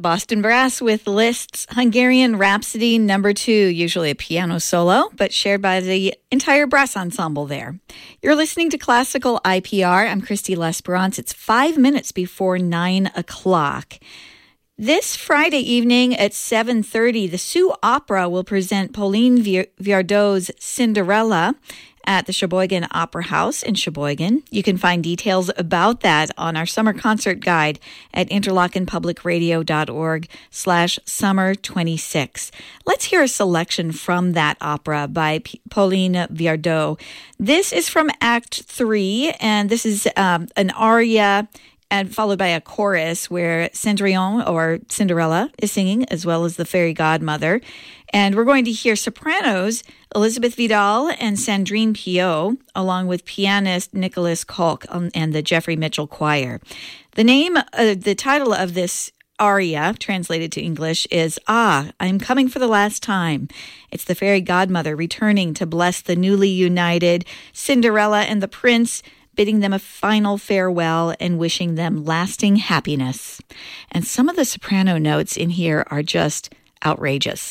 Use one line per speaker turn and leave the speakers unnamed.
Boston Brass with Liszt's Hungarian Rhapsody No. 2, usually a piano solo, but shared by the entire brass ensemble there. You're listening to Classical IPR. I'm Christy Lesperance. It's 5 minutes before 9 o'clock. This Friday evening at 7:30, the Sioux Opera will present Pauline Viardot's Cinderella at the Sheboygan Opera House in Sheboygan. You can find details about that on our summer concert guide at interlockenpublicradio.org/summer26. Let's hear a selection from that opera by Pauline Viardot. This is from Act 3, and this is an aria and followed by a chorus where Cendrillon, or Cinderella, is singing, as well as the fairy godmother. And we're going to hear sopranos Elizabeth Vidal and Sandrine Piot, along with pianist Nicholas Kolk and the Jeffrey Mitchell Choir. The title of this aria, translated to English, is I'm Coming for the Last Time. It's the fairy godmother returning to bless the newly united Cinderella and the prince, bidding them a final farewell and wishing them lasting happiness. And some of the soprano notes in here are just outrageous.